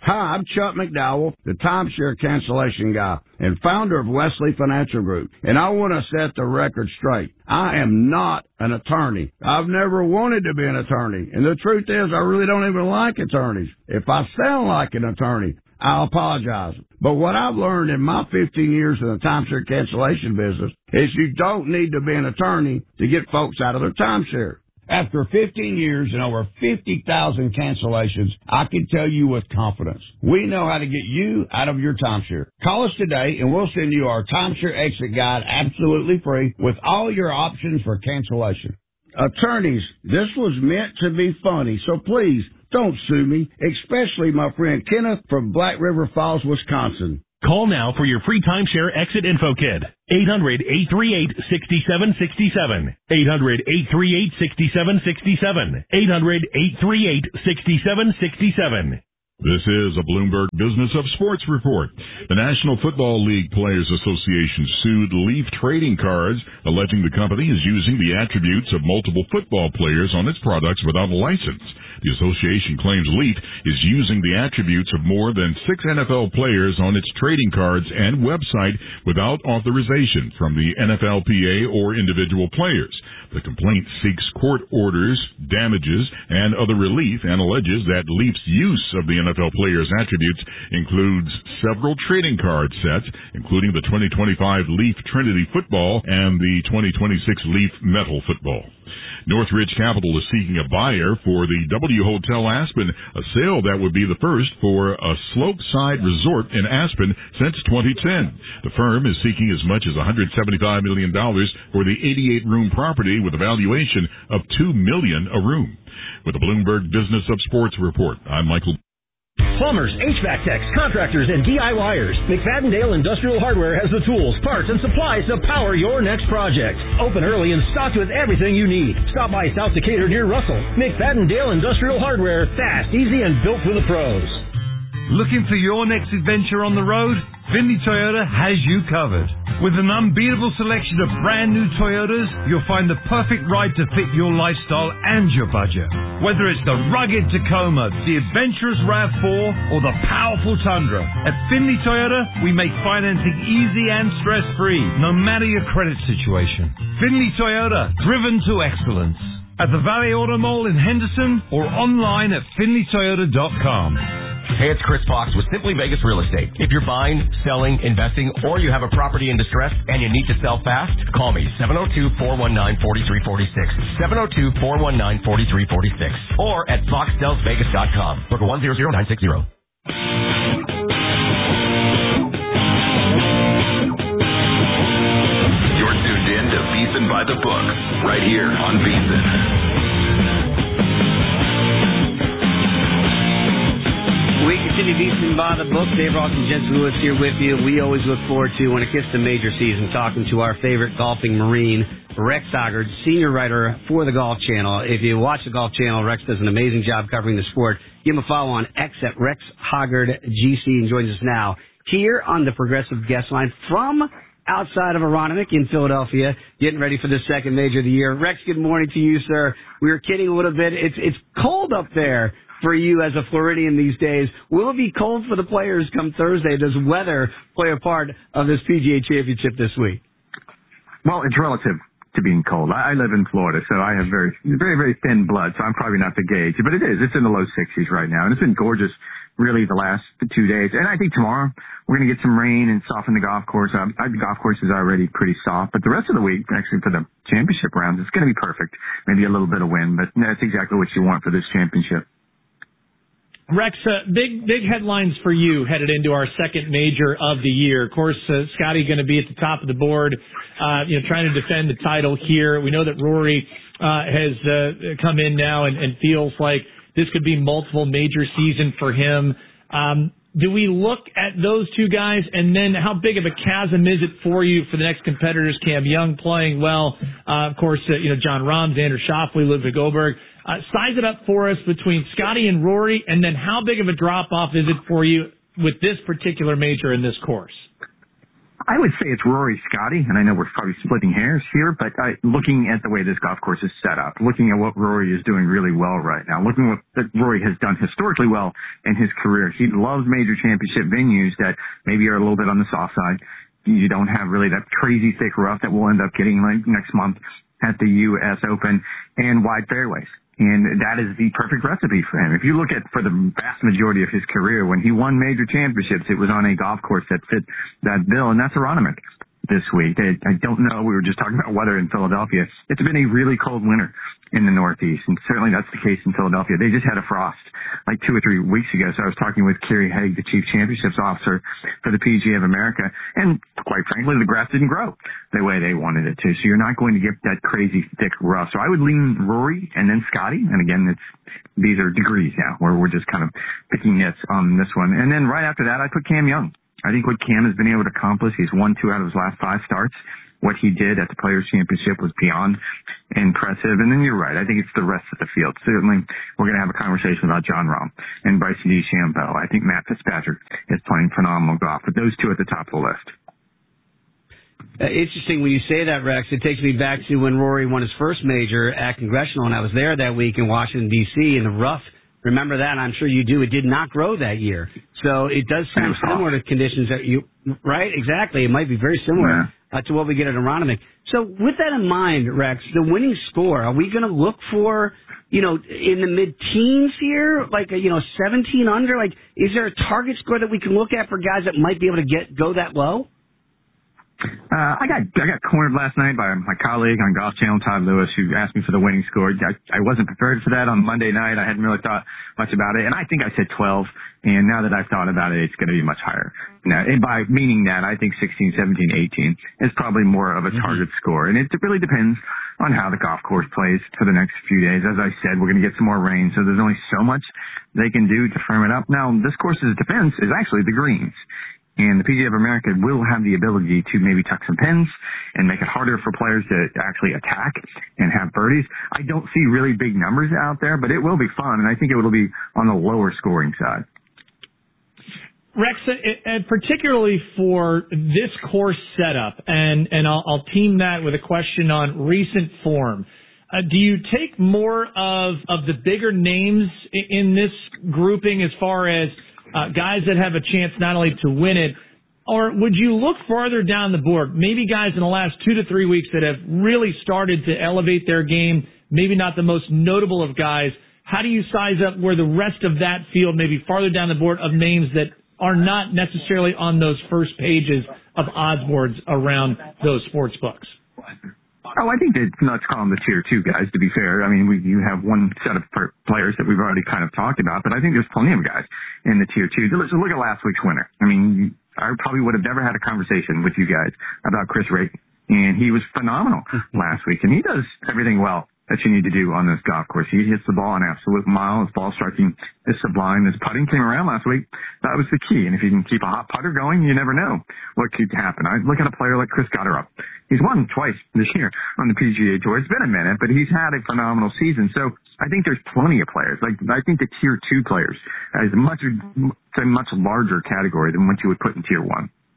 Hi, I'm Chuck McDowell, the timeshare cancellation guy and founder of Wesley Financial Group, and I want to set the record straight. I am not an attorney. I've never wanted to be an attorney, and the truth is I really don't even like attorneys. If I sound like an attorney, I'll apologize. But what I've learned in my 15 years in the timeshare cancellation business is you don't need to be an attorney to get folks out of their timeshare. After 15 years and over 50,000 cancellations, I can tell you with confidence, we know how to get you out of your timeshare. Call us today and we'll send you our timeshare exit guide absolutely free with all your options for cancellation. Attorneys, this was meant to be funny, so please don't sue me, especially my friend Kenneth from Black River Falls, Wisconsin. Call now for your free timeshare exit info kit. 800-838-6767. 800-838-6767. 800-838-6767. This is a Bloomberg Business of Sports report. The National Football League Players Association sued Leaf Trading Cards, alleging the company is using the attributes of multiple football players on its products without a license. The association claims Leaf is using the attributes of more than 6 NFL players on its trading cards and website without authorization from the NFLPA or individual players. The complaint seeks court orders, damages, and other relief, and alleges that Leaf's use of the NFL players' attributes includes several trading card sets, including the 2025 Leaf Trinity Football and the 2026 Leaf Metal Football. Northridge Capital is seeking a buyer for the W Hotel Aspen, a sale that would be the first for a slopeside resort in Aspen since 2010. The firm is seeking as much as $175 million for the 88-room property with a valuation of $2 million a room. With the Bloomberg Business of Sports report, I'm Michael. Plumbers, HVAC techs, contractors, and DIYers. McFadden-Dale Industrial Hardware has the tools, parts, and supplies to power your next project. Open early and stocked with everything you need. Stop by South Decatur near Russell. McFadden-Dale Industrial Hardware. Fast, easy, and built for the pros. Looking for your next adventure on the road? Findlay Toyota has you covered. With an unbeatable selection of brand new Toyotas, you'll find the perfect ride to fit your lifestyle and your budget. Whether it's the rugged Tacoma, the adventurous RAV4, or the powerful Tundra, at Findlay Toyota, we make financing easy and stress-free, no matter your credit situation. Findlay Toyota, driven to excellence. At the Valley Auto Mall in Henderson or online at FindlayToyota.com. Hey, it's Chris Fox with Simply Vegas Real Estate. If you're buying, selling, investing, or you have a property in distress and you need to sell fast, call me, 702-419-4346, 702-419-4346, or at foxdelsvegas.com. Book 100960. You're tuned in to VSiN by the Book, right here on VSiN. We continue VSiN by the Book. Dave Ross and Jensen Lewis here with you. We always look forward to, when it gets to major season, talking to our favorite golfing Marine, Rex Hoggard, senior writer for the Golf Channel. If you watch the Golf Channel, Rex does an amazing job covering the sport. Give him a follow on X at Rex Hoggard GC, and joins us now here on the Progressive Guest Line from outside of Aronimink in Philadelphia, getting ready for the second major of the year. Rex, good morning to you, sir. We were kidding a little bit. It's cold up there for you as a Floridian these days. Will it be cold for the players come Thursday? Does weather play a part of this PGA Championship this week? Well, it's relative to being cold. I live in Florida, so I have very, very thin blood, so I'm probably not the gauge. But it is. It's in the low 60s right now, and it's been gorgeous really the last 2 days. And I think tomorrow we're going to get some rain and soften the golf course. The golf course is already pretty soft, but the rest of the week, actually for the championship rounds, it's going to be perfect. Maybe a little bit of wind, but that's exactly what you want for this championship. Rex, big headlines for you headed into our second major of the year. Of course, Scotty going to be at the top of the board, trying to defend the title here. We know that Rory has come in now and feels like this could be multiple major season for him. Do we look at those two guys, and then how big of a chasm is it for you for the next competitors? Cam Young playing well, of course, John Rahm, Xander Schauffele, Ludwig Goldberg. Size it up for us between Scotty and Rory, and then how big of a drop-off is it for you with this particular major in this course? I would say it's Rory Scotty, and I know we're probably splitting hairs here, but looking at the way this golf course is set up, looking at what Rory is doing really well right now, looking at what Rory has done historically well in his career. He loves major championship venues that maybe are a little bit on the soft side. You don't have really that crazy thick rough that we'll end up getting like next month at the U.S. Open, and wide fairways. And that is the perfect recipe for him. If you look at for the vast majority of his career, when he won major championships, it was on a golf course that fit that bill, and that's Aronimink this week. I don't know. We were just talking about weather in Philadelphia. It's been a really cold winter in the Northeast, and certainly that's the case in Philadelphia. They just had a frost like 2 or 3 weeks ago. So I was talking with Kerry Haig, the Chief Championships Officer for the PGA of America, and quite frankly, the grass didn't grow the way they wanted it to. So you're not going to get that crazy thick rough. So I would lean Rory and then Scotty. And again, these are degrees now, where we're just kind of picking nits on this one. And then right after that, I put Cam Young. I think what Cam has been able to accomplish, he's won 2 out of his last 5 starts. What he did at the Players' Championship was beyond impressive. And then you're right. I think it's the rest of the field. Certainly, we're going to have a conversation about Jon Rahm and Bryson DeChambeau. I think Matt Fitzpatrick is playing phenomenal golf, but those 2 at the top of the list. Interesting when you say that, Rex. It takes me back to when Rory won his first major at Congressional, and I was there that week in Washington, D.C., in the rough. Remember that? I'm sure you do. It did not grow that year. So it does sound similar to conditions that you, right? Exactly. It might be very similar to what we get at Aronimink. So with that in mind, Rex, the winning score, are we going to look for, in the mid-teens here? Like, 17 under? Like, is there a target score that we can look at for guys that might be able to go that low? I got cornered last night by my colleague on Golf Channel, Todd Lewis, who asked me for the winning score. I wasn't prepared for that on Monday night. I hadn't really thought much about it, and I think I said 12. And now that I've thought about it, it's going to be much higher. Now, and by meaning that, I think 16, 17, 18 is probably more of a target score, and it really depends on how the golf course plays for the next few days. As I said, we're going to get some more rain, so there's only so much they can do to firm it up. Now, this course's defense is actually the greens. And the PGA of America will have the ability to maybe tuck some pins and make it harder for players to actually attack and have birdies. I don't see really big numbers out there, but it will be fun, and I think it will be on the lower scoring side. Rex, and particularly for this course setup, and I'll team that with a question on recent form. Do you take more of the bigger names in this grouping as far as guys that have a chance not only to win it, or would you look farther down the board, maybe guys in the last 2 to 3 weeks that have really started to elevate their game, maybe not the most notable of guys? How do you size up where the rest of that field, maybe farther down the board, of names that are not necessarily on those first pages of odds boards around those sports books? Oh, I think that, let's call them the tier 2 guys, to be fair. I mean, you have one set of players that we've already kind of talked about, but I think there's plenty of guys in the tier 2. So look at last week's winner. I mean, I probably would have never had a conversation with you guys about Chris Rake, and he was phenomenal last week, and he does everything well that you need to do on this golf course. He hits the ball an absolute mile. His ball striking is sublime. His putting came around last week. That was the key. And if you can keep a hot putter going, you never know what could happen. I look at a player like Chris Gotterup. He's won twice this year on the PGA Tour. It's been a minute, but he's had a phenomenal season. So I think there's plenty of players. Like, I think the tier 2 players is a much larger category than what you would put in tier 1.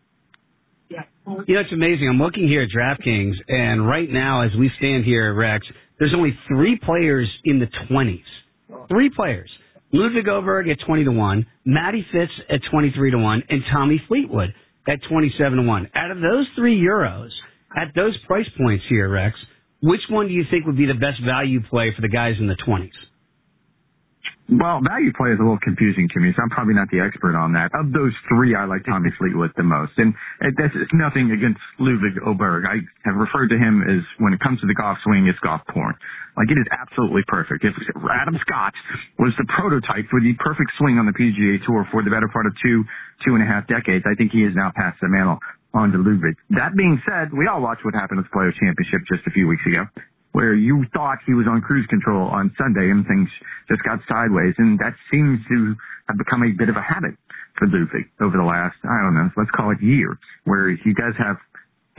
It's amazing. I'm looking here at DraftKings, and right now, as we stand here, Rex, there's only 3 players in the 20s. 3 players. Ludwig Oberg at 20-1, Matty Fitz at 23-1, and Tommy Fleetwood at 27-1. Out of those 3 Euros, at those price points here, Rex, which one do you think would be the best value play for the guys in the 20s? Well, value play is a little confusing to me, so I'm probably not the expert on that. Of those 3, I like Tommy Fleetwood the most. And that's nothing against Ludwig Oberg. I have referred to him as, when it comes to the golf swing, it's golf porn. Like, it is absolutely perfect. If Adam Scott was the prototype for the perfect swing on the PGA Tour for the better part of 2.5 decades, I think he has now passed the mantle on to Ludwig. That being said, we all watched what happened at the Players' Championship just a few weeks ago, where you thought he was on cruise control on Sunday and things just got sideways. And that seems to have become a bit of a habit for Ludwig over the last, I don't know, let's call it year, where he does have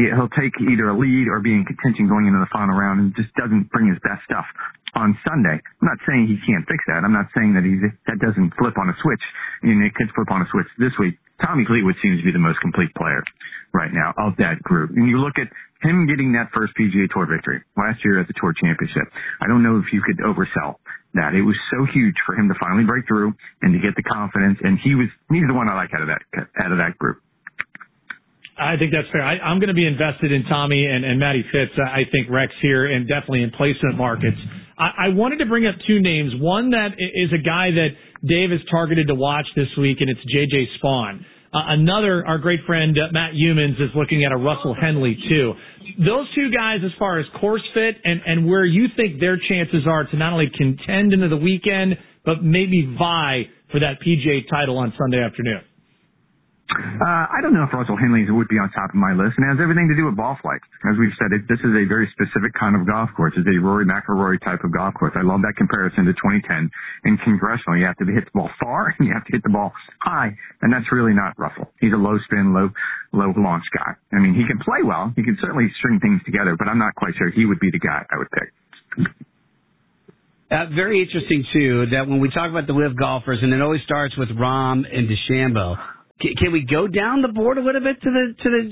he'll take either a lead or be in contention going into the final round and just doesn't bring his best stuff on Sunday. I'm not saying he can't fix that. I'm not saying that that doesn't flip on a switch. It could flip on a switch this week. Tommy Fleetwood seems to be the most complete player right now of that group. And you look at him getting that first PGA Tour victory last year at the Tour Championship. I don't know if you could oversell that. It was so huge for him to finally break through and to get the confidence. And he's the one I like out of that group. I think that's fair. I'm going to be invested in Tommy and Matty Fitz. I think Rex here, and definitely in placement markets. I wanted to bring up two names. One that is a guy that Dave has targeted to watch this week, and it's J.J. Spaun. Another, our great friend Matt Humans is looking at a Russell Henley too. Those two guys, as far as course fit and where you think their chances are to not only contend into the weekend, but maybe vie for that PGA title on Sunday afternoon. I don't know if Russell Henley would be on top of my list, and it has everything to do with ball flight. As we've said, this is a very specific kind of golf course. It's a Rory McIlroy type of golf course. I love that comparison to 2010. In Congressional, you have to hit the ball far and you have to hit the ball high, and that's really not Russell. He's a low spin, low launch guy. I mean, he can play well. He can certainly string things together, but I'm not quite sure he would be the guy I would pick. Very interesting too that when we talk about the LIV golfers, and it always starts with Rahm and DeChambeau. Can we go down the board a little bit to the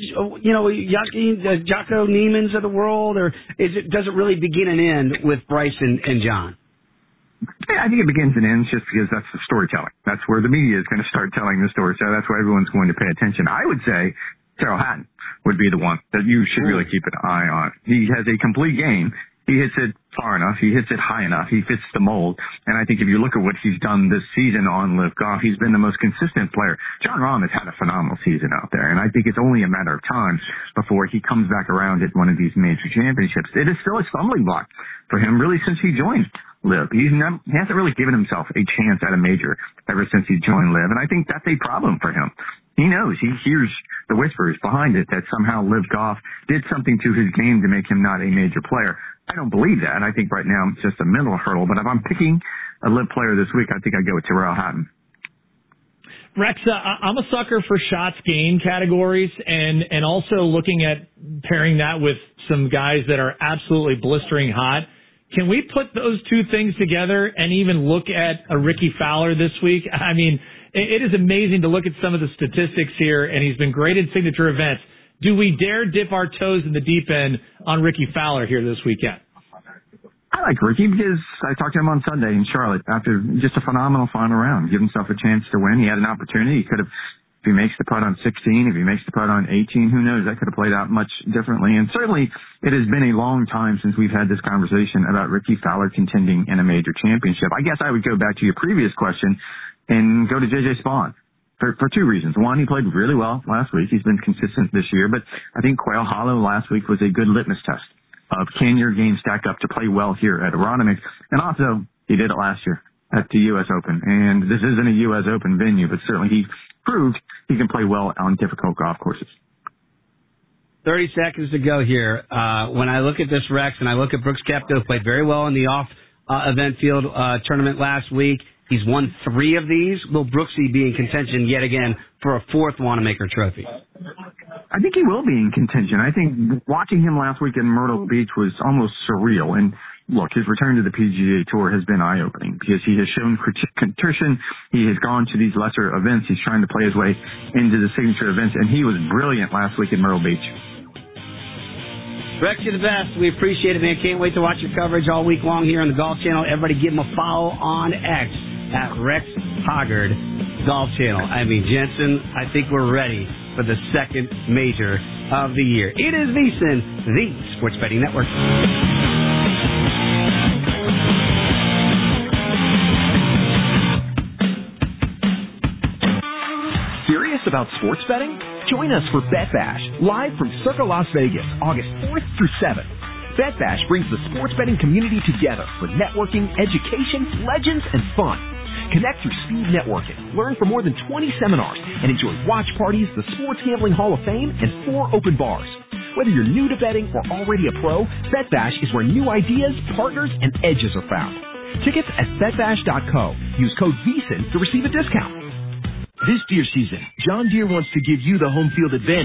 Jocko Niemans of the world, or does it really begin and end with Bryson and John? Yeah, I think it begins and ends just because that's the storytelling. That's where the media is going to start telling the story, so that's where everyone's going to pay attention. I would say Tyrrell Hatton would be the one that you should really keep an eye on. He has a complete game. He hits it far enough. He hits it high enough. He fits the mold. And I think if you look at what he's done this season on LIV Golf, he's been the most consistent player. Jon Rahm has had a phenomenal season out there, and I think it's only a matter of time before he comes back around at one of these major championships. It is still a stumbling block for him, really, since he joined LIV. He hasn't really given himself a chance at a major ever since he joined LIV, and I think that's a problem for him. He knows, he hears the whispers behind it that somehow LIV Golf did something to his game to make him not a major player. I don't believe that. I think right now it's just a mental hurdle. But if I'm picking a LIV player this week, I think I'd go with Tyrrell Hatton. Rex, I'm a sucker for shots gained categories and also looking at pairing that with some guys that are absolutely blistering hot. Can we put those two things together and even look at a Ricky Fowler this week? I mean, it is amazing to look at some of the statistics here, and he's been great in signature events. Do we dare dip our toes in the deep end on Ricky Fowler here this weekend? I like Ricky because I talked to him on Sunday in Charlotte after just a phenomenal final round. Give himself a chance to win. He had an opportunity. He could have, if he makes the putt on 16, if he makes the putt on 18, who knows? That could have played out much differently. And certainly it has been a long time since we've had this conversation about Ricky Fowler contending in a major championship. I guess I would go back to your previous question and go to J.J. Spaun. For two reasons. One, he played really well last week. He's been consistent this year, but I think Quail Hollow last week was a good litmus test of can your game stack up to play well here at Aronimink. And also, he did it last year at the U.S. Open. And this isn't a U.S. Open venue, but certainly he proved he can play well on difficult golf courses. 30 seconds to go here. When I look at this, Rex, and I look at Brooks Koepka, played very well in the off-event field tournament last week. He's won 3 of these. Will Brooksy be in contention yet again for a 4th Wanamaker trophy? I think he will be in contention. I think watching him last week in Myrtle Beach was almost surreal. And look, his return to the PGA Tour has been eye-opening because he has shown contrition. He has gone to these lesser events. He's trying to play his way into the signature events, and he was brilliant last week in Myrtle Beach. Rex, you're the best. We appreciate it, man. Can't wait to watch your coverage all week long here on the Golf Channel. Everybody give him a follow on X at Rex Hoggard Golf Channel. I mean, Jensen, I think we're ready for the second major of the year. It is VSiN, the Sports Betting Network. Serious about sports betting? Join us for Bet Bash, live from Circa Las Vegas, August 4th through 7th. Bet Bash brings the sports betting community together for networking, education, legends, and fun. Connect through speed networking, learn from more than 20 seminars, and enjoy watch parties, the Sports Gambling Hall of Fame, and 4 open bars. Whether you're new to betting or already a pro, Bet Bash is where new ideas, partners, and edges are found. Tickets at betbash.co. Use code VSiN to receive a discount. This deer season, John Deere wants to give you the home field advantage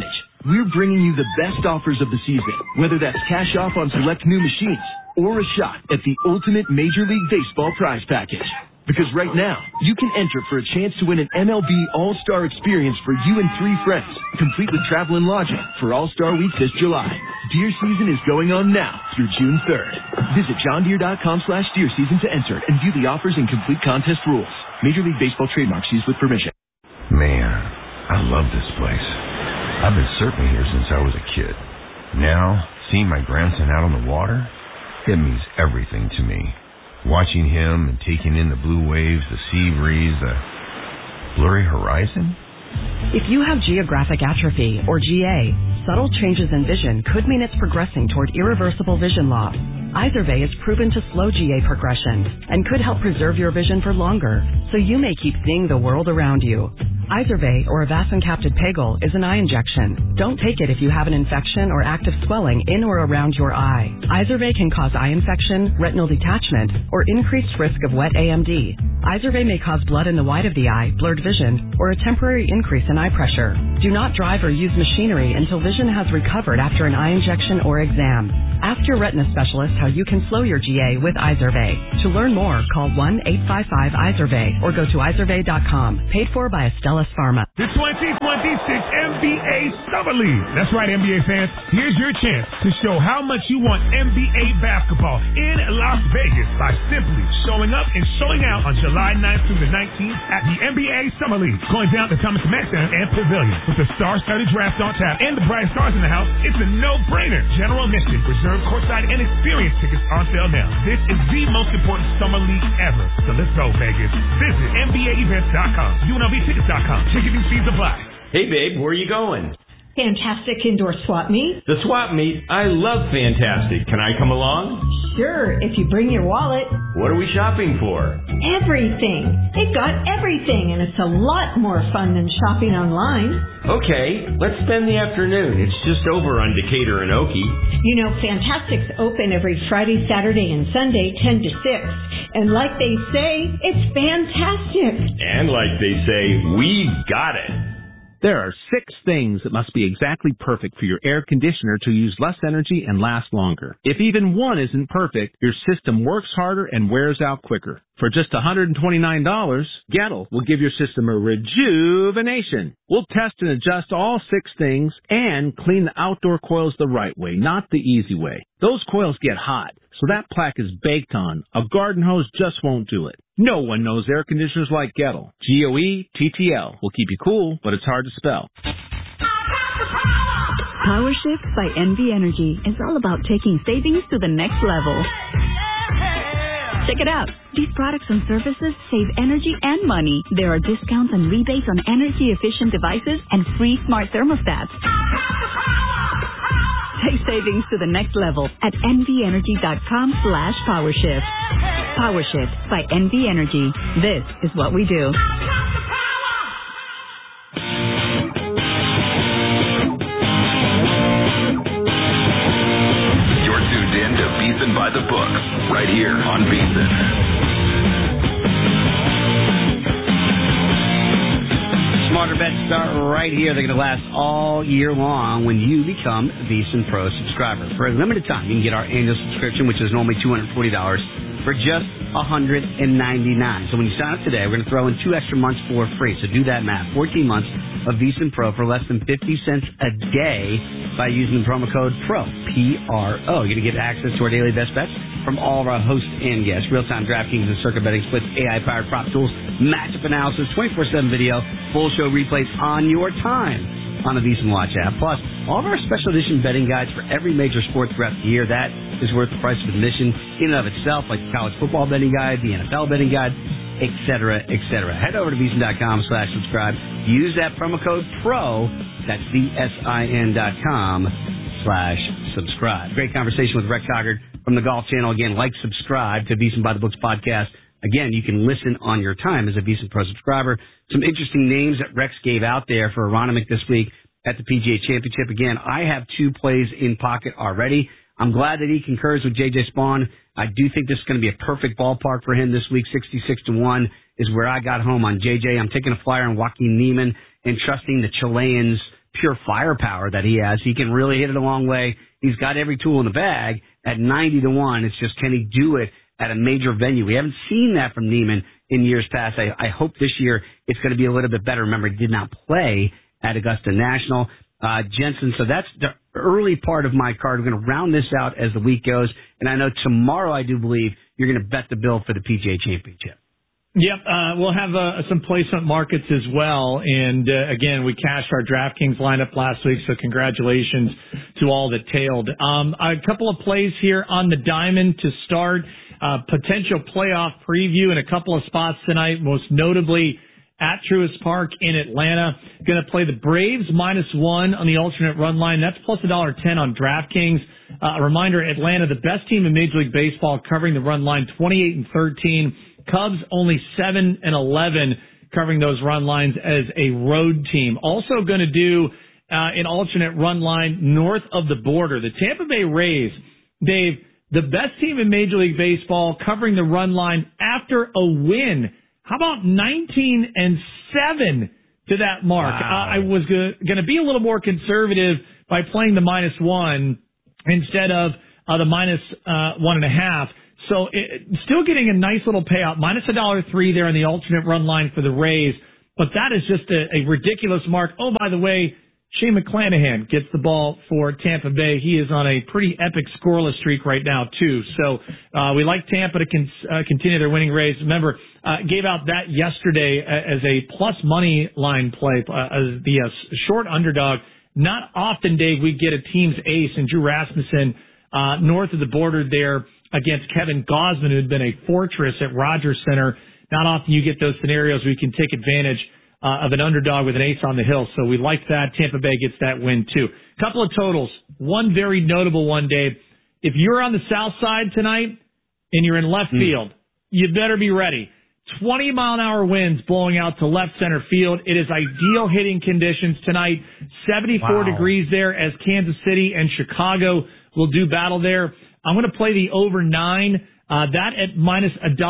we're bringing you the best offers of the season, whether that's cash off on select new machines or a shot at the ultimate Major League Baseball prize package. Because right now, you can enter for a chance to win an MLB All-Star experience for you and 3 friends, complete with travel and lodging for All-Star Week this July. Deer season is going on now through June 3rd. Visit johndeere.com/deer season to enter and view the offers and complete contest rules. Major League Baseball trademarks used with permission. Man, I love this place. I've been surfing here since I was a kid. Now, seeing my grandson out on the water, it means everything to me. Watching him and taking in the blue waves, the sea breeze, the blurry horizon. If you have geographic atrophy, or GA, subtle changes in vision could mean it's progressing toward irreversible vision loss. Izervay is proven to slow GA progression and could help preserve your vision for longer, so you may keep seeing the world around you. Izervay, or avacincaptad pegol, is an eye injection. Don't take it if you have an infection or active swelling in or around your eye. Izervay can cause eye infection, retinal detachment, or increased risk of wet AMD. Izervay may cause blood in the white of the eye, blurred vision, or a temporary increase in eye pressure. Do not drive or use machinery until vision has recovered after an eye injection or exam. Ask your retina specialist how you can slow your GA with Izervay. To learn more, call 1-855-IZERVAY or go to izervay.com. Paid for by Astellas Pharma. The 2026 NBA Summer League. That's right, NBA fans. Here's your chance to show how much you want NBA basketball in Las Vegas by simply showing up and showing out on July 9th through the 19th at the NBA Summer League. Going down to Thomas Mack Center and Pavilion. With the star-studded draft on tap and the brightest stars in the house, it's a no-brainer. General admission, reserved courtside, and experience tickets on sale now. This is the most important summer league ever. So let's go, Vegas. Visit NBAevents.com, UNLVtickets.com. Ticketing fees apply. Hey, babe, where are you going? Fantastic indoor swap meet. The swap meet? I love Fantastic. Can I come along? Sure, if you bring your wallet. What are we shopping for? Everything. They've got everything, and it's a lot more fun than shopping online. Okay, let's spend the afternoon. It's just over on Decatur and Okie. You know, Fantastic's open every Friday, Saturday, and Sunday, 10 to 6. And like they say, it's fantastic. And like they say, we've got it. There are 6 things that must be exactly perfect for your air conditioner to use less energy and last longer. If even one isn't perfect, your system works harder and wears out quicker. For just $129, Gettle will give your system a rejuvenation. We'll test and adjust all 6 things and clean the outdoor coils the right way, not the easy way. Those coils get hot, so that plaque is baked on. A garden hose just won't do it. No one knows air conditioners like Gettle. GOETTL will keep you cool, but it's hard to spell. PowerShift by NV Energy is all about taking savings to the next level. Check it out. These products and services save energy and money. There are discounts and rebates on energy-efficient devices and free smart thermostats. Take savings to the next level at nvenergy.com/PowerShift. PowerShift by NV Energy. This is what we do. You're tuned in to VSiN by the Books, right here on VSiN. Smarter bets start right here. They're going to last all year long when you become a VSiN Pro subscriber. For a limited time, you can get our annual subscription, which is normally $240, for just $199. So when you sign up today, we're going to throw in 2 extra months for free. So do that math. 14 months of VSiN Pro for less than 50 cents a day by using the promo code PRO, P-R-O. You're going to get access to our daily best bets from all of our hosts and guests. Real-time DraftKings and Circa betting splits, AI-powered prop tools, matchup analysis, 24/7 video, full show replays on your time on the VSiN Watch app. Plus, all of our special edition betting guides for every major sport throughout the year. That is worth the price of admission in and of itself, like the college football betting guide, the NFL betting guide, etc., etc. Head over to VSiN.com/subscribe. Use that promo code PRO. That's VSIN.com/subscribe. Great conversation with Rex Coggard from the Golf Channel. Again, like, subscribe to VSiN by the Books podcast. Again, you can listen on your time as a VSiN Pro subscriber. Some interesting names that Rex gave out there for Aronimink this week at the PGA Championship. Again, I have 2 plays in pocket already. I'm glad that he concurs with J.J. Spawn. I do think this is going to be a perfect ballpark for him this week. 66-1 is where I got home on J.J. I'm taking a flyer on Joaquin Niemann and trusting the Chileans pure firepower that he has. He can really hit it a long way. He's got every tool in the bag. At 90-1, it's just, can he do it at a major venue? We haven't seen that from Niemann in years past. I hope this year it's going to be a little bit better. Remember, he did not play at Augusta National. Jensen, so that's the early part of my card. We're going to round this out as the week goes. And I know tomorrow, I do believe, you're going to bet the bill for the PGA Championship. Yep, we'll have some placement markets as well. And again, we cashed our DraftKings lineup last week, so congratulations to all that tailed. A couple of plays here on the diamond to start. Potential playoff preview in a couple of spots tonight, most notably at Truist Park in Atlanta. Going to play the Braves -1 on the alternate run line. That's plus $1.10 on DraftKings. A reminder, Atlanta, the best team in Major League Baseball, covering the run line, 28-13. Cubs only 7-11 covering those run lines as a road team. Also going to do an alternate run line north of the border. The Tampa Bay Rays, Dave, the best team in Major League Baseball, covering the run line after a win. How about 19-7 to that mark? Wow. I was going to be a little more conservative by playing the -1 instead of the -1.5. So still getting a nice little payout, -$1.03 there in the alternate run line for the Rays. But that is just a ridiculous mark. Oh, by the way, Shane McClanahan gets the ball for Tampa Bay. He is on a pretty epic scoreless streak right now, too. So we like Tampa to continue their winning race. Remember, gave out that yesterday as a plus money line play, as the short underdog. Not often, Dave, we get a team's ace in Drew Rasmussen north of the border there against Kevin Gausman, who had been a fortress at Rogers Center. Not often you get those scenarios where you can take advantage of an underdog with an ace on the hill. So we like that. Tampa Bay gets that win, too. Couple of totals. One very notable one, Dave. If you're on the south side tonight and you're in left field, you better be ready. 20-mile-an-hour winds blowing out to left center field. It is ideal hitting conditions tonight. 74 degrees there as Kansas City and Chicago will do battle there. I'm going to play the over 9. That at minus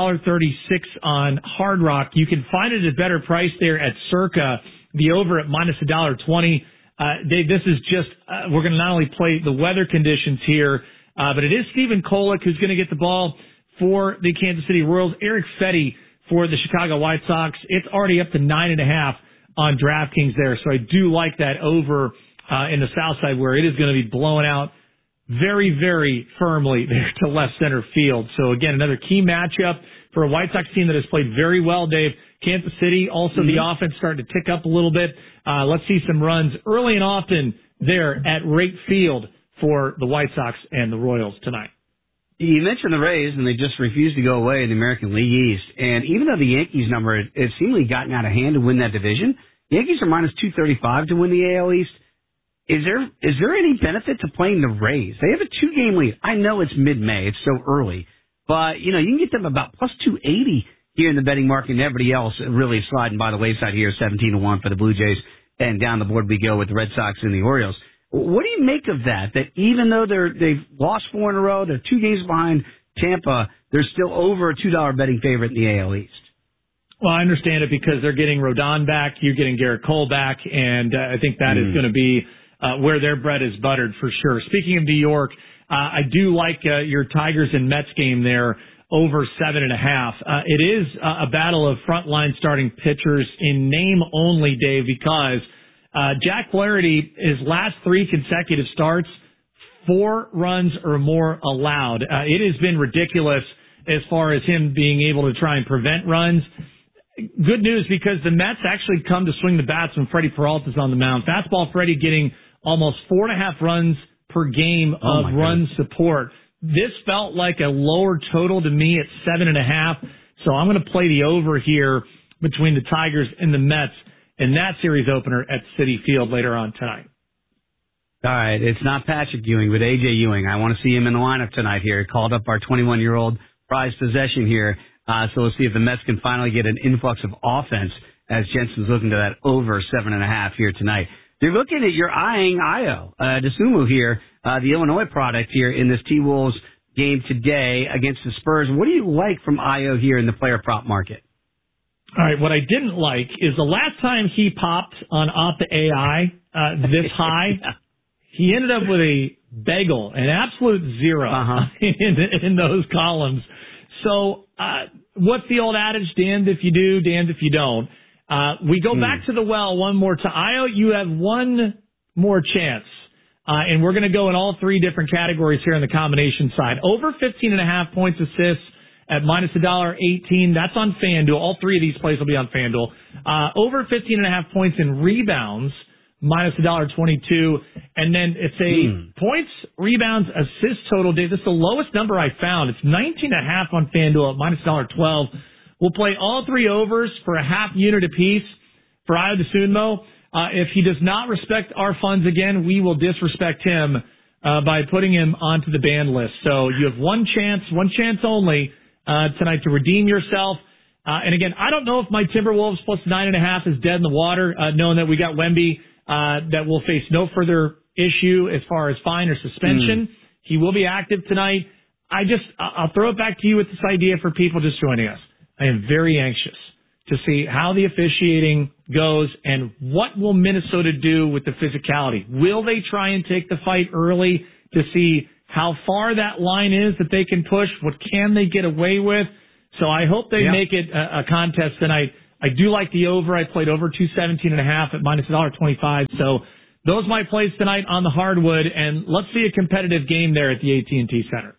$1.36 on Hard Rock. You can find it at a better price there at Circa. The over at minus $1.20. Dave, this is just, we're going to not only play the weather conditions here, but it is Stephen Kolek who's going to get the ball for the Kansas City Royals. Eric Fetty for the Chicago White Sox. It's already up to 9.5 on DraftKings there. So I do like that over in the south side where it is going to be blowing out very, very firmly there to left center field. So again, another key matchup for a White Sox team that has played very well, Dave. Kansas City, also the offense starting to tick up a little bit. Let's see some runs early and often there at Rate Field for the White Sox and the Royals tonight. You mentioned the Rays, and they just refused to go away in the American League East. And even though the Yankees number has seemingly gotten out of hand to win that division, the Yankees are minus 235 to win the AL East. Is there any benefit to playing the Rays? They have a 2-game lead. I know it's mid-May. It's so early. But, you can get them about plus 280 here in the betting market, and everybody else really sliding by the wayside here, 17-1 for the Blue Jays. And down the board we go with the Red Sox and the Orioles. What do you make of that? That even though they've lost 4 in a row, they're 2 games behind Tampa, they're still over a $2 betting favorite in the AL East. Well, I understand it because they're getting Rodon back, you're getting Garrett Cole back, and I think that is going to be where their bread is buttered for sure. Speaking of New York, I do like your Tigers and Mets game there over 7.5. It is a battle of frontline starting pitchers in name only, Dave, because Jack Flaherty, his last 3 consecutive starts, 4 runs or more allowed. It has been ridiculous as far as him being able to try and prevent runs. Good news because the Mets actually come to swing the bats when Freddie Peralta's on the mound. Fastball Freddie getting almost 4.5 runs per game of run support. This felt like a lower total to me at 7.5. So I'm going to play the over here between the Tigers and the Mets in that series opener at Citi Field later on tonight. All right, it's not Patrick Ewing, but A.J. Ewing. I want to see him in the lineup tonight here. He called up our 21-year-old prized possession here. So we'll see if the Mets can finally get an influx of offense as Jensen's looking to that over 7.5 here tonight. You're looking at, you're eyeing Ayo DeSumo here, the Illinois product here in this T-Wolves game today against the Spurs. What do you like from Ayo here in the player prop market? All right, what I didn't like is the last time he popped on Opta AI this high, he ended up with a bagel, an absolute zero in those columns. So what's the old adage? Damned if you do, damned if you don't. We go back to the well one more time. Io, you have one more chance. And we're going to go in all three different categories here on the combination side. Over 15.5 points assists at minus $1.18. That's on FanDuel. All three of these plays will be on FanDuel. Over 15.5 points in rebounds, minus $1.22. And then it's a points, rebounds, assist total. Dave, this is the lowest number I found. It's 19.5 on FanDuel at minus $1.12. We'll play all three overs for a half unit apiece for Io DeSunmo. If he does not respect our funds again, we will disrespect him by putting him onto the ban list. So you have one chance only tonight to redeem yourself. And again, I don't know if my Timberwolves plus 9.5 is dead in the water, knowing that we got Wemby that will face no further issue as far as fine or suspension. He will be active tonight. I'll throw it back to you with this idea for people just joining us. I am very anxious to see how the officiating goes and what will Minnesota do with the physicality. Will they try and take the fight early to see how far that line is that they can push? What can they get away with? So I hope they make it a contest tonight. I do like the over. I played over 217.5 at minus $1.25. So those my plays tonight on the hardwood, and let's see a competitive game there at the AT&T Center.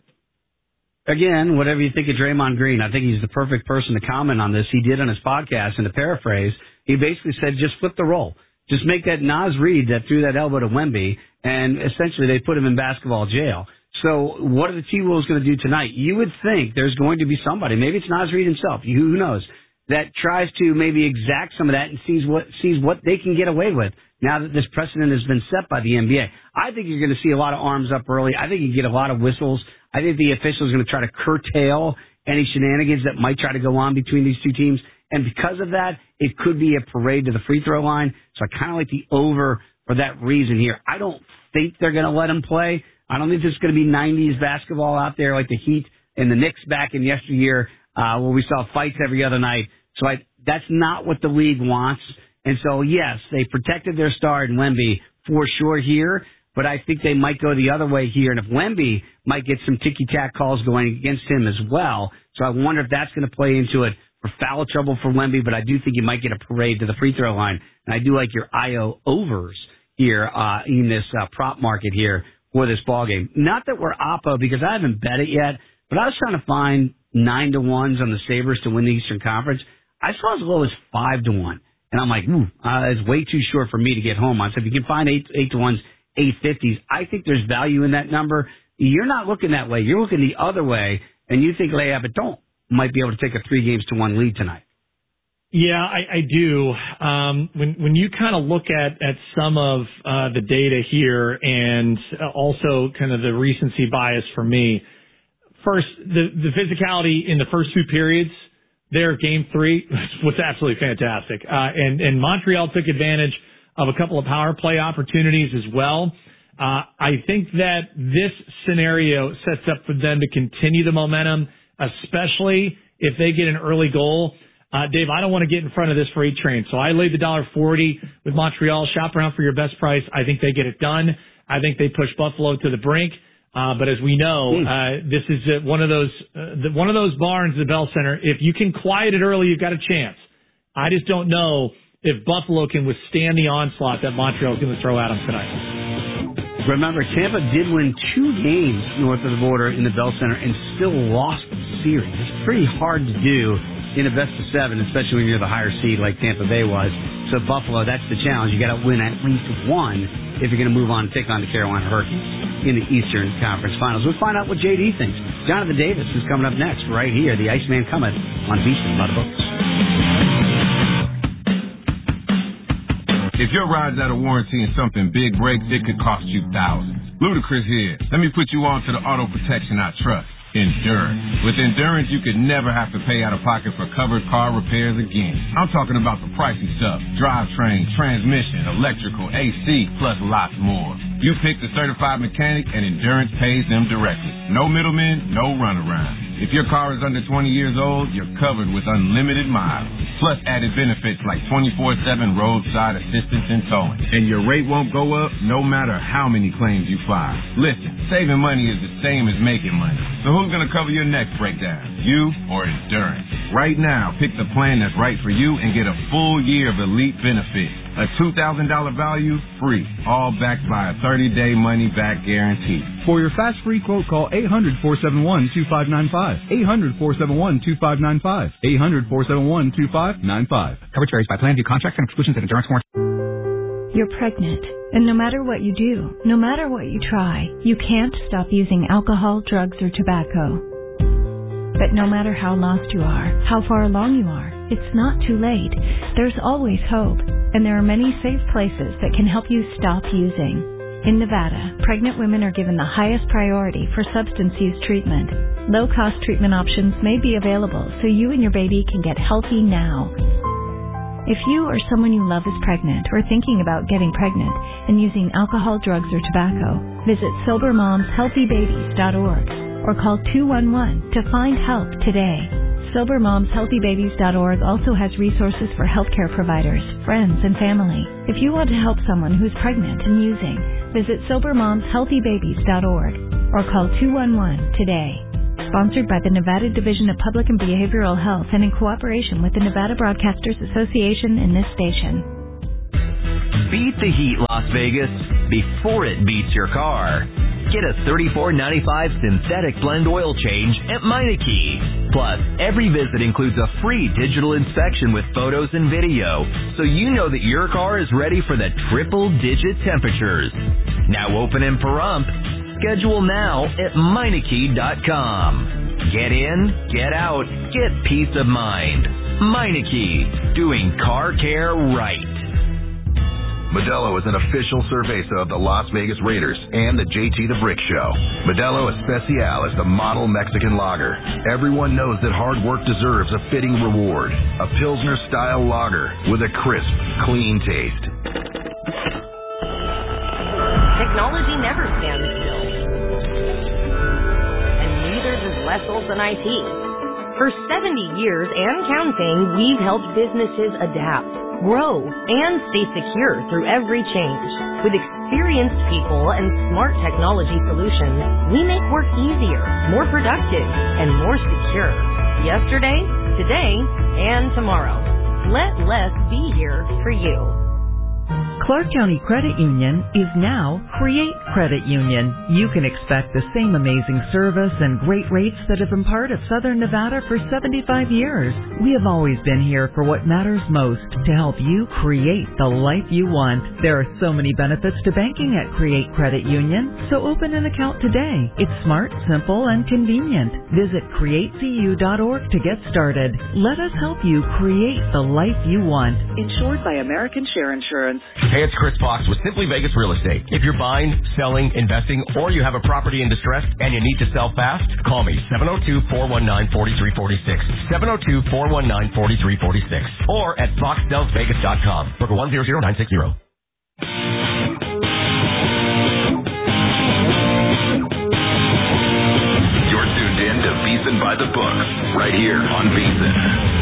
Again, whatever you think of Draymond Green, I think he's the perfect person to comment on this. He did on his podcast, and to paraphrase, he basically said, just flip the role. Just make that Naz Reid that threw that elbow to Wemby, and essentially they put him in basketball jail. So what are the T-Wolves going to do tonight? You would think there's going to be somebody, maybe it's Naz Reid himself, who knows, that tries to maybe exact some of that and sees what they can get away with now that this precedent has been set by the NBA. I think you're going to see a lot of arms up early. I think you get a lot of whistles. I think the official is going to try to curtail any shenanigans that might try to go on between these two teams. And because of that, it could be a parade to the free throw line. So I kind of like the over for that reason here. I don't think they're going to let him play. I don't think there's going to be 90s basketball out there like the Heat and the Knicks back in yesteryear where we saw fights every other night. So that's not what the league wants. And so, yes, they protected their star in Wemby for sure here, but I think they might go the other way here. And if Wemby might get some ticky-tack calls going against him as well. So I wonder if that's going to play into it for foul trouble for Wemby, but I do think you might get a parade to the free throw line. And I do like your IO overs here in this prop market here for this ballgame. Not that we're Oppo because I haven't bet it yet, but I was trying to find 9-to-1s on the Sabres to win the Eastern Conference. I saw as low as 5-to-1. And I'm like, it's way too short for me to get home on. So if you can find 8-to-1s, 850s, I think there's value in that number. You're not looking that way. You're looking the other way, and you think Leah Baton might be able to take a 3-1 lead tonight. Yeah, I do. When you kind of look at some of the data here and also kind of the recency bias for me, first, the physicality in the first two periods there, game 3, was absolutely fantastic. And Montreal took advantage of a couple of power play opportunities as well. I think that this scenario sets up for them to continue the momentum, especially if they get an early goal. Dave, I don't want to get in front of this freight train, so I laid the $1.40 with Montreal. Shop around for your best price. I think they get it done. I think they push Buffalo to the brink. But as we know, this is one of those barns, the Bell Center. If you can quiet it early, you've got a chance. I just don't know if Buffalo can withstand the onslaught that Montreal is going to throw at them tonight. Remember, Tampa did win 2 games north of the border in the Bell Center and still lost the series. It's pretty hard to do in a best of 7, especially when you're the higher seed like Tampa Bay was. So Buffalo, that's the challenge. You got to win at least 1 if you're going to move on and take on the Carolina Hurricanes in the Eastern Conference Finals. We'll find out what JD thinks. Jonathan Davis is coming up next right here. The Iceman coming on VSiN by the Books. If your ride's out of warranty and something big breaks, it could cost you thousands. Ludacris here. Let me put you on to the auto protection I trust. Endurance. With Endurance, you could never have to pay out of pocket for covered car repairs again. I'm talking about the pricey stuff. Drivetrain, transmission, electrical, AC, plus lots more. You pick the certified mechanic and Endurance pays them directly. No middlemen, no runaround. If your car is under 20 years old, you're covered with unlimited miles. plus added benefits like 24/7 roadside assistance and towing. And your rate won't go up no matter how many claims you file. Listen, saving money is the same as making money. So who's going to cover your next breakdown? You or Endurance? Right now, pick the plan that's right for you and get a full year of elite benefits. A $2,000 value, free. All backed by a 30-day money-back guarantee. For your fast free quote, call 800-471-2595. 800-471-2595. 800-471-2595. Coverage varies by plan, view contracts and exclusions and endurance warranty. You're pregnant, and no matter what you do, no matter what you try, you can't stop using alcohol, drugs, or tobacco. But no matter how lost you are, how far along you are, it's not too late. There's always hope, and there are many safe places that can help you stop using. In Nevada, pregnant women are given the highest priority for substance use treatment. Low-cost treatment options may be available so you and your baby can get healthy now. If you or someone you love is pregnant or thinking about getting pregnant and using alcohol, drugs, or tobacco, visit SoberMomsHealthyBabies.org or call 211 to find help today. SoberMomsHealthyBabies.org also has resources for healthcare providers, friends, and family. If you want to help someone who's pregnant and using, visit SoberMomsHealthyBabies.org or call 211 today. Sponsored by the Nevada Division of Public and Behavioral Health and in cooperation with the Nevada Broadcasters Association and this station. Beat the heat, Las Vegas, before it beats your car. Get a $34.95 synthetic blend oil change at Meineke. Plus, every visit includes a free digital inspection with photos and video, so you know that your car is ready for the triple-digit temperatures. Now open in Pahrump. Schedule now at Meineke.com. Get in, get out, get peace of mind. Meineke, doing car care right. Modelo is an official cerveza of the Las Vegas Raiders and the JT the Brick Show. Modelo Especial is the model Mexican lager. Everyone knows that hard work deserves a fitting reward. A Pilsner-style lager with a crisp, clean taste. Technology never stands still. And neither does Wessels and IT. For 70 years and counting, we've helped businesses adapt, grow, and stay secure through every change. With experienced people and smart technology solutions, we make work easier, more productive, and more secure. Yesterday, today, and tomorrow. Let less be here for you. Clark County Credit Union is now Create Credit Union. You can expect the same amazing service and great rates that have been part of Southern Nevada for 75 years. We have always been here for what matters most, to help you create the life you want. There are so many benefits to banking at Create Credit Union, so open an account today. It's smart, simple, and convenient. Visit createcu.org to get started. Let us help you create the life you want. Insured by American Share Insurance. Hey, it's Chris Fox with Simply Vegas Real Estate. If you're buying, selling, investing, or you have a property in distress and you need to sell fast, call me, 702-419-4346. 702-419-4346. Or at foxsellsvegas.com. Book 100960. You're tuned in to VSiN by the Books, right here on VSiN.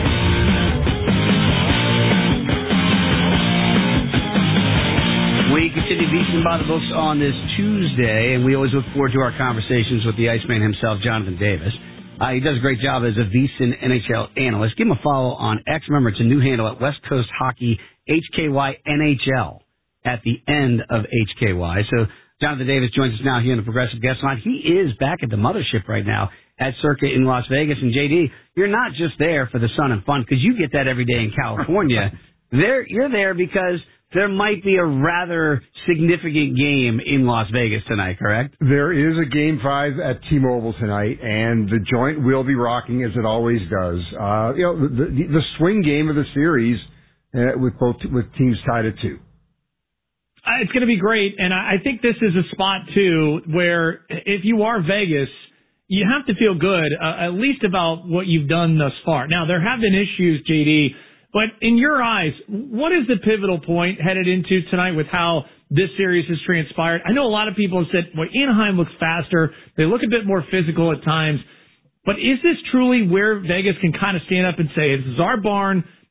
We continue VSiN by the Books on this Tuesday, and we always look forward to our conversations with the Iceman himself, Jonathan Davis. He does a great job as a VSiN NHL analyst. Give him a follow on X. Remember, it's a new handle at West Coast Hockey, HKY NHL, at the end of HKY. So Jonathan Davis joins us now here in the Progressive Guest Line. He is back at the mothership right now at Circa in Las Vegas. And, JD, you're not just there for the sun and fun, because you get that every day in California. You're there because there might be a rather significant game in Las Vegas tonight, correct? There is a Game 5 at T-Mobile tonight, and the joint will be rocking as it always does. The swing game of the series with teams tied at 2. It's going to be great, and I think this is a spot, too, where if you are Vegas, you have to feel good, at least about what you've done thus far. Now, there have been issues, JD, but in your eyes, what is the pivotal point headed into tonight with how this series has transpired? I know a lot of people have said, well, Anaheim looks faster. They look a bit more physical at times. But is this truly where Vegas can kind of stand up and say, this is our barn,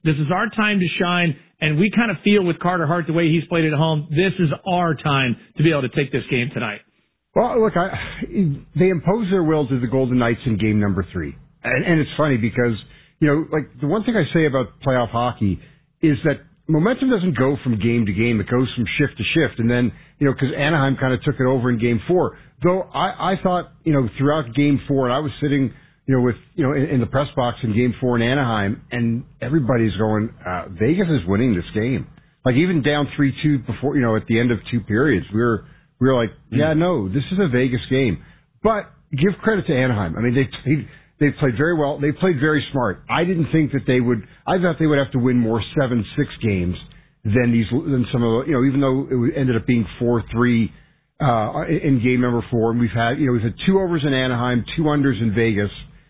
This is our time to shine, and we kind of feel with Carter Hart the way he's played at home, this is our time to be able to take this game tonight. Well, look, they imposed their will to the Golden Knights in game number 3. And it's funny because, like the one thing I say about playoff hockey is that momentum doesn't go from game to game. It goes from shift to shift. And then, because Anaheim kind of took it over in game 4. Though I thought, throughout game 4, and I was sitting, in the press box in game 4 in Anaheim, and everybody's going, Vegas is winning this game. Like even down 3-2 before, at the end of 2 periods, we were like, yeah, no, this is a Vegas game. But give credit to Anaheim. I mean, they played very well. They played very smart. I didn't think that I thought they would have to win more 7-6 games than some of the, even though it ended up being 4-3, in game number 4. And we've had 2 overs in Anaheim, 2 unders in Vegas.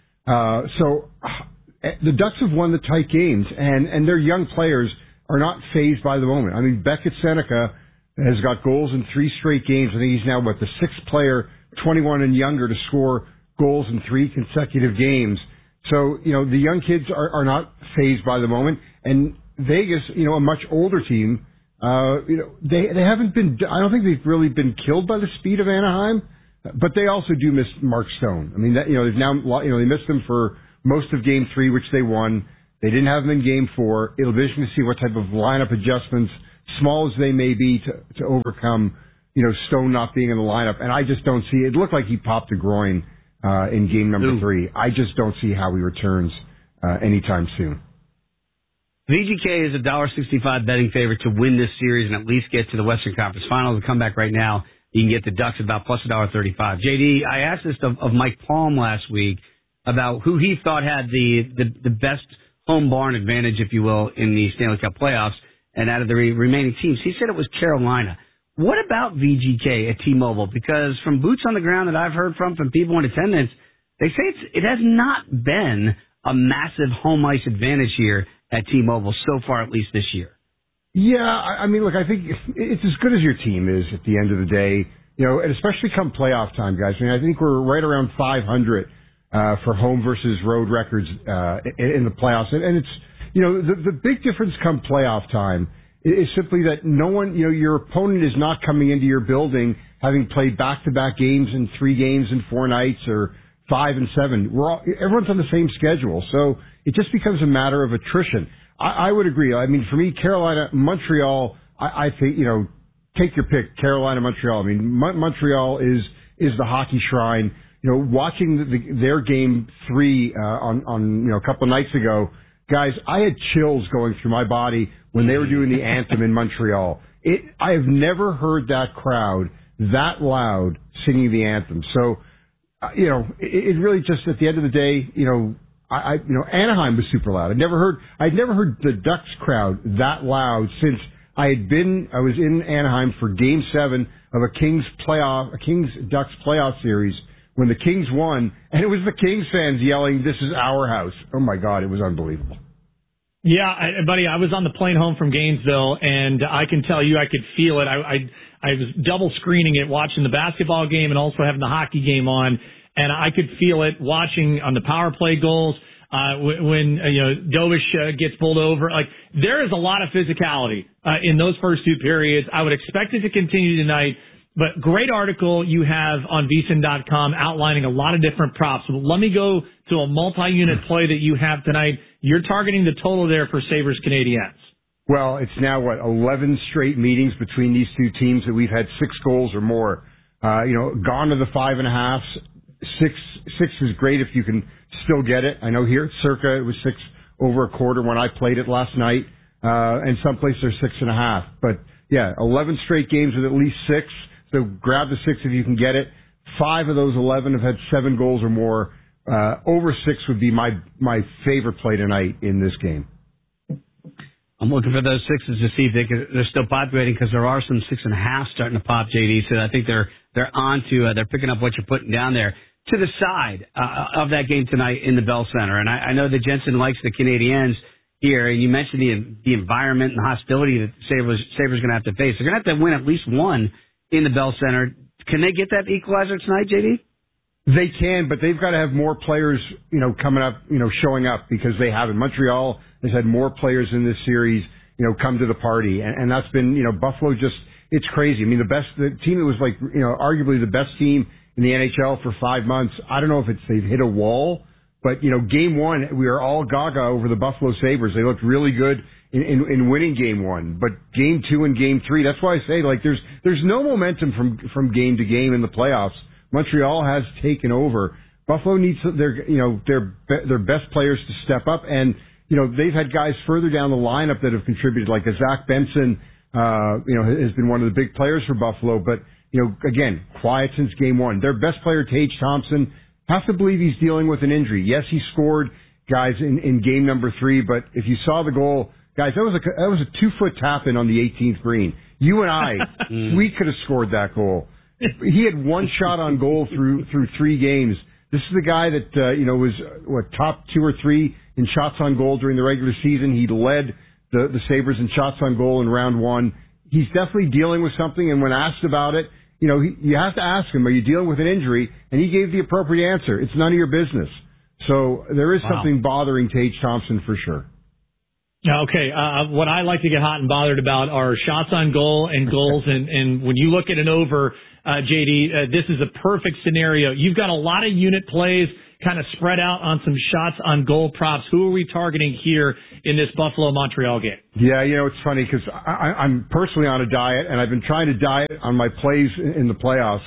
So the Ducks have won the tight games, and their young players are not fazed by the moment. I mean, Beckett Seneca has got goals in 3 straight games. I think he's now, the 6th player, 21 and younger, to score goals in 3 consecutive games. So, the young kids are not fazed by the moment. And Vegas, a much older team, they haven't been, I don't think they've really been killed by the speed of Anaheim, but they also do miss Mark Stone. I mean, they've now, they missed him for most of game 3, which they won. They didn't have him in game 4. It'll be interesting to see what type of lineup adjustments, small as they may be, to overcome, Stone not being in the lineup. And I just don't see it. It looked like he popped a groin, in game number 3. I just don't see how he returns, anytime soon. VGK is a $1.65 betting favorite to win this series and at least get to the Western Conference Finals. We'll come back right now. You can get the Ducks about plus $1.35. JD, I asked this of Mike Palm last week about who he thought had the best home barn advantage, if you will, in the Stanley Cup playoffs, and out of the remaining teams. He said it was Carolina. What about VGK at T-Mobile? Because from boots on the ground that I've heard from people in attendance, they say it has not been a massive home ice advantage here at T-Mobile so far, at least this year. Yeah, I mean, look, I think it's as good as your team is at the end of the day, and especially come playoff time, guys. I mean, I think we're right around 500 for home versus road records in the playoffs. And it's, the big difference come playoff time is simply that no one, your opponent is not coming into your building having played back-to-back games in 3 games in 4 nights or 5 and 7. Everyone's on the same schedule. So it just becomes a matter of attrition. I would agree. I mean, for me, Carolina, Montreal, I think, take your pick, Carolina, Montreal. I mean, Montreal is the hockey shrine. Watching their game 3 on a couple of nights ago, guys, I had chills going through my body when they were doing the anthem in Montreal. I have never heard that crowd that loud singing the anthem. So, it really just, at the end of the day, Anaheim was super loud. I'd never heard the Ducks crowd that loud since I was in Anaheim for game 7 of a Kings-Ducks playoff series when the Kings won, and it was the Kings fans yelling, "This is our house." Oh my God, it was unbelievable. Yeah, buddy, I was on the plane home from Gainesville, and I can tell you I could feel it. I was double screening it, watching the basketball game and also having the hockey game on, and I could feel it watching on the power play goals when Dovish gets pulled over. Like, there is a lot of physicality in those first 2 periods. I would expect it to continue tonight. But great article you have on VSiN.com outlining a lot of different props. So let me go to a multi-unit play that you have tonight. You're targeting the total there for Sabres Canadiens. Well, it's now, 11 straight meetings between these 2 teams that we've had 6 goals or more. Gone to the 5.5. 6 is great if you can still get it. I know here at Circa it was 6 over a quarter when I played it last night. And someplace there's 6.5. But yeah, 11 straight games with at least 6. So grab the 6 if you can get it. 5 of those 11 have had 7 goals or more. Over 6 would be my favorite play tonight in this game. I'm looking for those 6s to see if they're still populating, because there are some 6.5 starting to pop, JD. So I think they're picking up what you're putting down there. To the side of that game tonight in the Bell Center, and I know that Jensen likes the Canadiens here, and you mentioned the environment and the hostility that Sabres going to have to face. They're going to have to win at least one in the Bell Center. Can they get that equalizer tonight, JD? They can, but they've got to have more players, coming up, showing up because they haven't. Montreal has had more players in this series, come to the party. And that's been, Buffalo just, it's crazy. I mean, the team that was like, arguably the best team in the NHL for 5 months. I don't know if they've hit a wall, but, game one, we are all gaga over the Buffalo Sabres. They looked really good in winning game one, but game two and game three, that's why I say, like, there's no momentum from game to game in the playoffs. Montreal has taken over. Buffalo needs their best players to step up, and they've had guys further down the lineup that have contributed, like a Zach Benson, has been one of the big players for Buffalo. But again, quiet since game one. Their best player, Tage Thompson, have to believe he's dealing with an injury. Yes, he scored, guys, in game number 3, but if you saw the goal, guys, that was a 2-foot tap in on the 18th green. You and I, we could have scored that goal. He had one shot on goal through 3 games. This is the guy that was top 2 or 3 in shots on goal during the regular season. He led the Sabres in shots on goal in round 1. He's definitely dealing with something, and when asked about it, you have to ask him, are you dealing with an injury? And he gave the appropriate answer. It's none of your business. So there is something bothering Tage Thompson for sure. Okay, what I like to get hot and bothered about are shots on goal and goals, and when you look at an over, JD, this is a perfect scenario. You've got a lot of unit plays kind of spread out on some shots on goal props. Who are we targeting here in this Buffalo-Montreal game? Yeah, it's funny because I'm personally on a diet, and I've been trying to diet on my plays in the playoffs,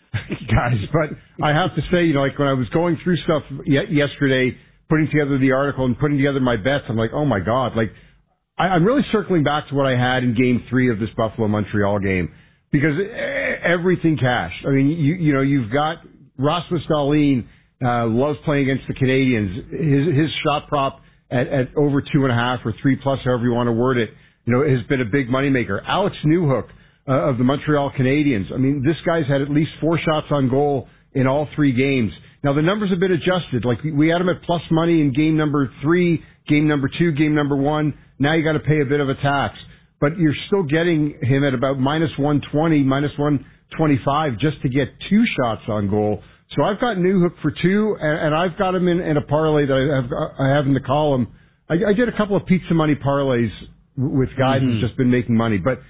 guys. But I have to say, like when I was going through stuff yesterday, putting together the article and putting together my bets, I'm like, oh my God, like I'm really circling back to what I had in game 3 of this Buffalo-Montreal game because everything cashed. I mean, you've got Rasmus Dahlin, loves playing against the Canadiens. His shot prop at over 2.5 or 3+, however you want to word it, has been a big moneymaker. Alex Newhook of the Montreal Canadiens. I mean, this guy's had at least 4 shots on goal in all 3 games. Now, the numbers have been adjusted. Like, we had him at plus money in game number 3, game number 2, game number 1. Now you got to pay a bit of a tax. But you're still getting him at about minus 120, minus 125 just to get 2 shots on goal. So I've got Newhook for 2, and I've got him in a parlay that I have in the column. I did a couple of pizza money parlays with guys who've just been making money. But,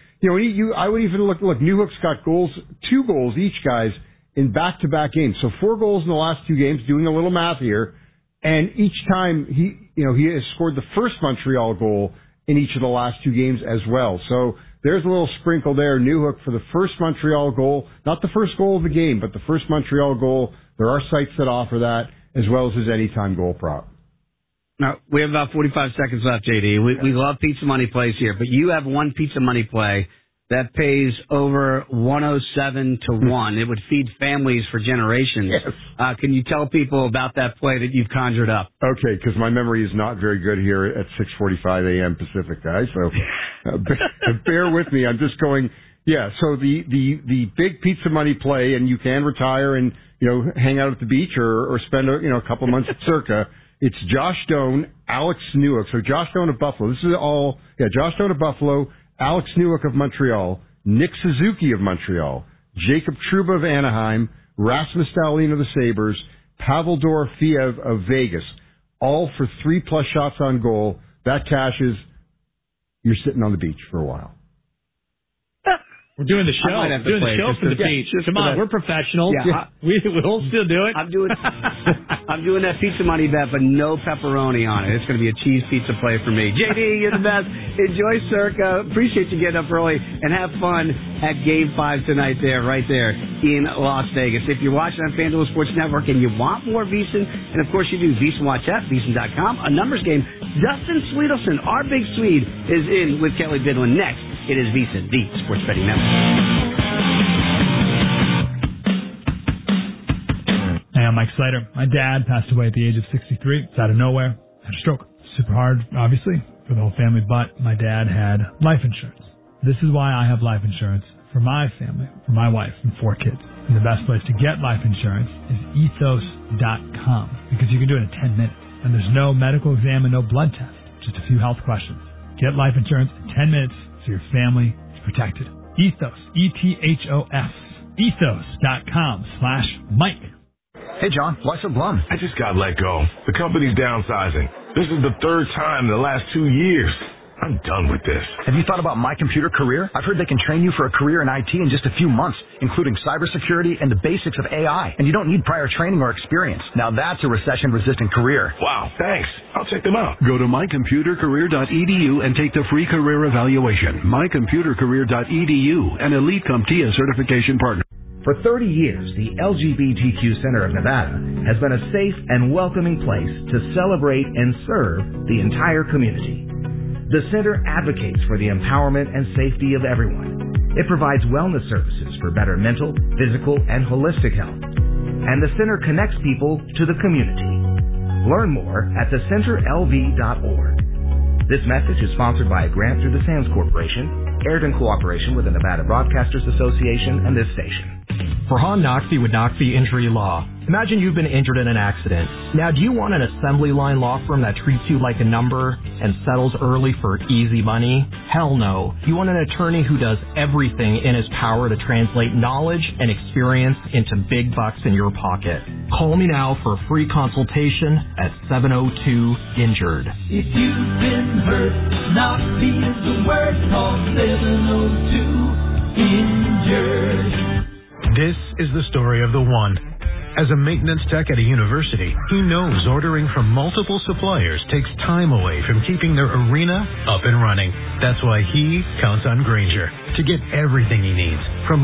I would even look, Newhook's got goals, 2 goals each, guys, in back-to-back games. So 4 goals in the last 2 games, doing a little math here. And each time he has scored the first Montreal goal in each of the last 2 games as well. So there's a little sprinkle there. Newhook for the first Montreal goal, not the first goal of the game, but the first Montreal goal. There are sites that offer that, as well as his anytime goal prop. Now, we have about 45 seconds left, JD. We love pizza money plays here, but you have one pizza money play that pays over 107 to 1. It would feed families for generations. Yes. Can you tell people about that play that you've conjured up? Okay, because my memory is not very good here at 6:45 a.m. Pacific, guys. So bear with me. I'm just going. Yeah. So the big pizza money play, and you can retire and hang out at the beach or spend a couple months at Circa. It's Josh Doan, Alex Newhook. So Josh Doan of Buffalo. This is all. Yeah, Josh Doan of Buffalo. Alex Newhook of Montreal, Nick Suzuki of Montreal, Jacob Trouba of Anaheim, Rasmus Dahlin of the Sabres, Pavel Dorofeev of Vegas, all for 3+ shots on goal. That cashes. You're sitting on the beach for a while. We're doing the show. Doing the show from the beach. Come on, we're professionals. Yeah. We'll still do it. I'm doing that pizza money bet, but no pepperoni on it. It's going to be a cheese pizza play for me. JD, you're the best. Enjoy Circa. Appreciate you getting up early, and have fun at Game 5 tonight right there in Las Vegas. If you're watching on FanDuel Sports Network and you want more VSiN, and of course you do, VSiN Watch app, VSiN.com, a numbers game. Dustin Sweetelson, our big Swede, is in with Kelly Bidlin next. It is VSiN, the Sports Betting Network. Hey, I'm Mike Slater. My dad passed away at the age of 63. It's out of nowhere. Had a stroke. Super hard, obviously, for the whole family, but my dad had life insurance. This is why I have life insurance for my family, for my wife and 4 kids. And the best place to get life insurance is ethos.com, because you can do it in 10 minutes. And there's no medical exam and no blood test, just a few health questions. Get life insurance in 10 minutes so your family is protected. Ethos, ETHOS, ethos.com/Mike. Hey, John, why so glum? I just got let go. The company's downsizing. This is the third time in the last 2 years. I'm done with this. Have you thought about My Computer Career? I've heard they can train you for a career in IT in just a few months, including cybersecurity and the basics of AI. And you don't need prior training or experience. Now that's a recession-resistant career. Wow, thanks. I'll check them out. Go to mycomputercareer.edu and take the free career evaluation. mycomputercareer.edu, an Elite CompTIA certification partner. For 30 years, the LGBTQ Center of Nevada has been a safe and welcoming place to celebrate and serve the entire community. The center advocates for the empowerment and safety of everyone. It provides wellness services for better mental, physical, and holistic health. And the center connects people to the community. Learn more at thecenterlv.org. This message is sponsored by a grant through the Sands Corporation, aired in cooperation with the Nevada Broadcasters Association and this station. Farhan Naqvi with Naqvi Injury Law. Imagine you've been injured in an accident. Now, do you want an assembly line law firm that treats you like a number and settles early for easy money? Hell no. You want an attorney who does everything in his power to translate knowledge and experience into big bucks in your pocket. Call me now for a free consultation at 702-INJURED. If you've been hurt, Naqvi is the word. Call 702-INJURED. This is the story of the one. As a maintenance tech at a university, he knows ordering from multiple suppliers takes time away from keeping their arena up and running. That's why he counts on Grainger to get everything he needs, from